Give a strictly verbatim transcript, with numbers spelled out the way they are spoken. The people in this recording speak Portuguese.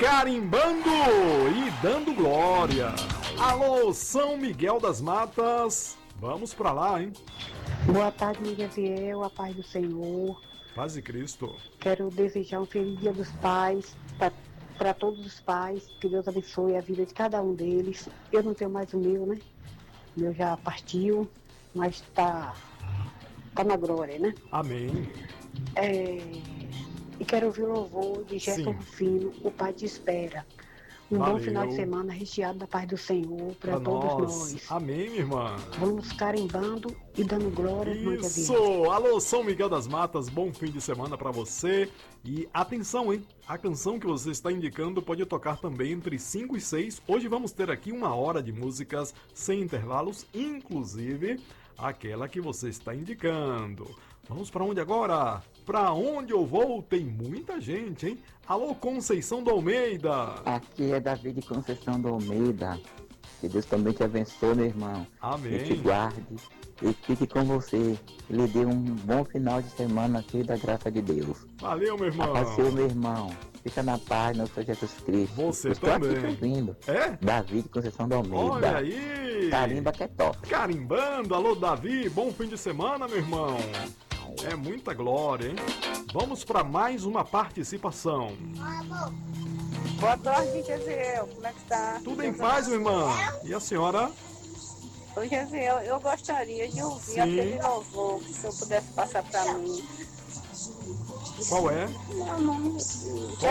carimbando e dando glória. Alô, São Miguel das Matas, vamos pra lá, hein? Boa tarde, Miguel Viel, a paz do Senhor. Paz de Cristo. Quero desejar um feliz Dia dos Pais para todos os pais, que Deus abençoe a vida de cada um deles. Eu não tenho mais o meu, né? O meu já partiu, mas tá, tá na glória, né? Amém. É, e quero ouvir o louvor de Gerson Rufino, o Pai te espera. Um Valeu. bom final de semana recheado da paz do Senhor para todos nós. nós. Amém, minha irmã. Vamos carimbando e dando glória. Isso! Alô, São Miguel das Matas, bom fim de semana para você. E atenção, hein? A canção que você está indicando pode tocar também entre cinco e seis. Hoje vamos ter aqui uma hora de músicas sem intervalos, inclusive aquela que você está indicando. Vamos para onde agora? Para onde eu vou? Tem muita gente, hein? Alô, Conceição do Almeida. Aqui é Davi de Conceição do Almeida. Que Deus também te abençoe, meu irmão. Amém. E te guarde e fique com você. E lhe dê um bom final de semana cheio da graça de Deus. Valeu, meu irmão. Passeio, meu irmão. Fica na paz, no Senhor Jesus Cristo. Você Estou também. aqui ouvindo. É? Davi de Conceição do Almeida. Olha aí. Carimba que é top. Carimbando. Alô, Davi. Bom fim de semana, meu irmão. É muita glória, hein? Vamos para mais uma participação. Boa tarde, Gesiel. Como é que tá? Tudo em paz, minha irmã? E a senhora? Oi, Gesiel, eu gostaria de ouvir Sim. aquele louvor que se eu pudesse passar para mim. Qual é? Não, não.